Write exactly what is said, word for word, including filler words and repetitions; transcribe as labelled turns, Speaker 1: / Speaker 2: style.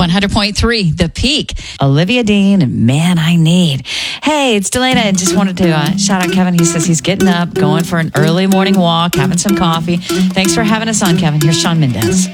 Speaker 1: one hundred point three, The Peak.
Speaker 2: Olivia Dean and Man I Need. Hey, it's Delana. I just wanted to uh, shout out Kevin. He says he's getting up, going for an early morning walk, having some coffee. Thanks for having us on, Kevin. Here's Shawn Mendes.